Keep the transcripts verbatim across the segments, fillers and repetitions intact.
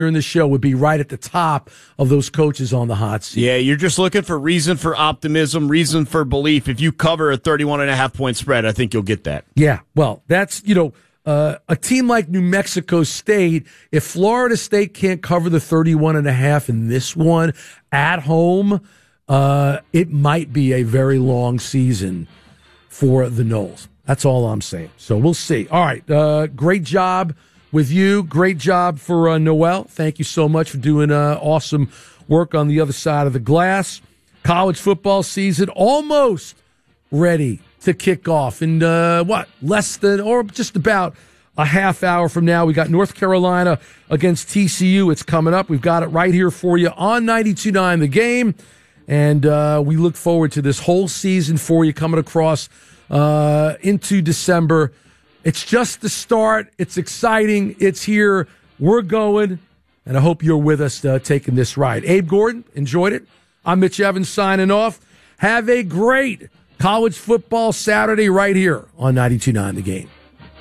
in the show would be right at the top of those coaches on the hot seat. Yeah, you're just looking for reason for optimism, reason for belief. If you cover a thirty-one and a half point spread, I think you'll get that. Yeah, well, that's, you know, uh, a team like New Mexico State, if Florida State can't cover the thirty-one and a half in this one at home, uh, it might be a very long season for the Noles. That's all I'm saying. So we'll see. All right, uh, great job with you. Great job for uh, Noel. Thank you so much for doing uh, awesome work on the other side of the glass. College football season almost ready to kick off in, uh, what, less than or just about a half hour from now. We got North Carolina against T C U. It's coming up. We've got it right here for you on ninety-two point nine The Game. And uh, we look forward to this whole season for you coming across uh, into December. It's just the start. It's exciting. It's here. We're going. And I hope you're with us uh, taking this ride. Abe Gordon, enjoyed it. I'm Mitch Evans signing off. Have a great college football Saturday right here on ninety-two point nine The Game.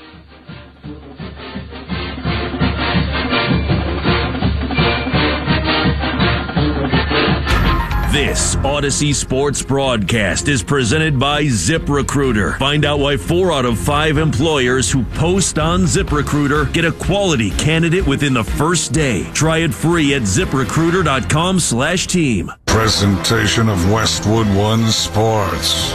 This Odyssey Sports broadcast is presented by ZipRecruiter. Find out why four out of five employers who post on ZipRecruiter get a quality candidate within the first day. Try it free at ZipRecruiter.com slash team. Presentation of Westwood One Sports.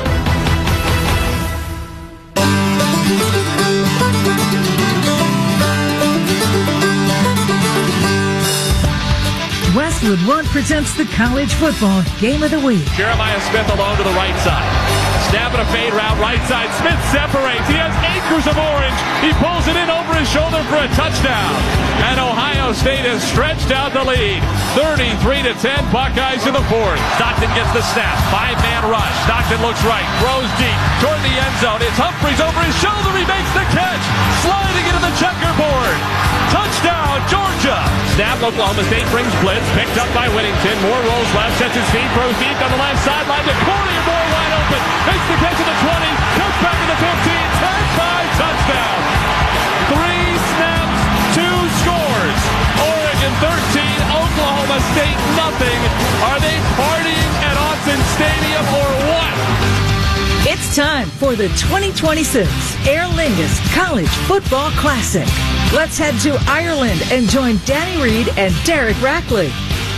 Westwood One presents the college football game of the week. Jeremiah Smith alone to the right side. Snapping a fade route, right side. Smith separates. He has acres of orange. He pulls it in over his shoulder for a touchdown. And Ohio State has stretched out the lead. thirty-three to ten, Buckeyes in the fourth. Stockton gets the snap. Five-man rush. Stockton looks right. Throws deep toward the end zone. It's Humphreys over his shoulder. He makes the catch. Sliding into the checkerboard. Touchdown, Georgia. Snap, Oklahoma State brings blitz. Picked up by Whittington. Moore rolls left. Sets his feet. Throws deep on the left sideline. To Corey. Moore wide open. Makes the catch at the twenty. Cuts back to the fifteen. ten five. Touchdown. Three snaps. Two scores. Oregon thirteen. Oklahoma State nothing. Are they partying at Autzen Stadium or what? It's time for the twenty twenty-six Aer Lingus College Football Classic. Let's head to Ireland and join Danny Reed and Derek Rackley.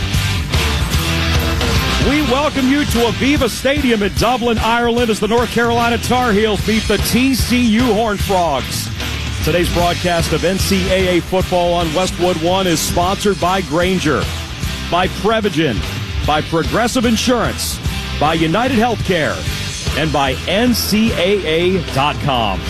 We welcome you to Aviva Stadium in Dublin, Ireland, as the North Carolina Tar Heels beat the T C U Horned Frogs. Today's broadcast of N C double A football on Westwood One is sponsored by Grainger, by Prevagen, by Progressive Insurance, by United Healthcare, and by N C double A dot com.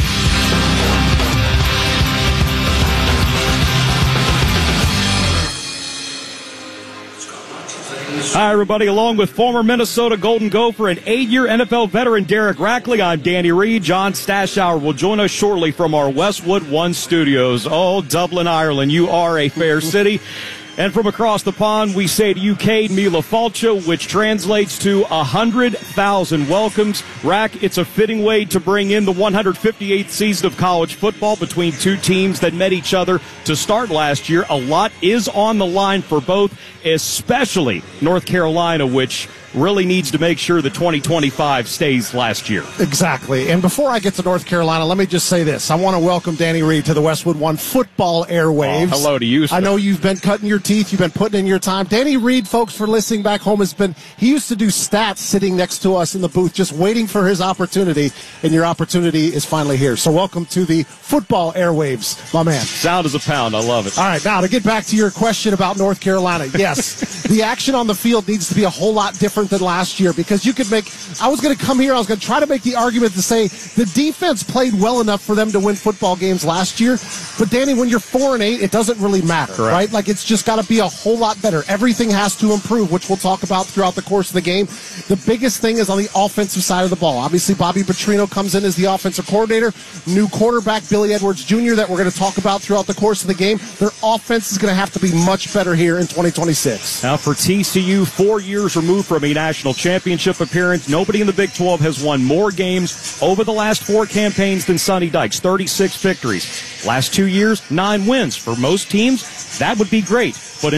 Hi, everybody. Along with former Minnesota Golden Gopher and eight-year N F L veteran Derek Rackley, I'm Danny Reed. John Stashower will join us shortly from our Westwood One studios. Oh, Dublin, Ireland, you are a fair city. And from across the pond, we say to you, Cade Mila Falcha, which translates to one hundred thousand welcomes. Rack, it's a fitting way to bring in the one hundred fifty-eighth season of college football between two teams that met each other to start last year. A lot is on the line for both, especially North Carolina, which really needs to make sure the twenty twenty-five stays last year. Exactly. And before I get to North Carolina, let me just say this. I want to welcome Danny Reed to the Westwood One football airwaves. Oh, hello to you, sir. I know you've been cutting your teeth. You've been putting in your time. Danny Reed, folks, for listening back home, has been, he used to do stats sitting next to us in the booth, just waiting for his opportunity, and your opportunity is finally here. So welcome to the football airwaves, my man. Sound as a pound. I love it. All right, now to get back to your question about North Carolina. Yes, the action on the field needs to be a whole lot different than last year, because you could make, I was going to come here, I was going to try to make the argument to say the defense played well enough for them to win football games last year. But Danny, when you're four and eight, it doesn't really matter, Correct. right? Like, it's just got to be a whole lot better. Everything has to improve, which we'll talk about throughout the course of the game. The biggest thing is on the offensive side of the ball. Obviously, Bobby Petrino comes in as the offensive coordinator. New quarterback, Billy Edwards Junior, that we're going to talk about throughout the course of the game. Their offense is going to have to be much better here in twenty twenty-six. Now, for T C U, four years removed from a national championship appearance, nobody in the Big twelve has won more games over the last four campaigns than Sonny Dykes, thirty-six victories. Last two years, nine wins. For most teams, that would be great. But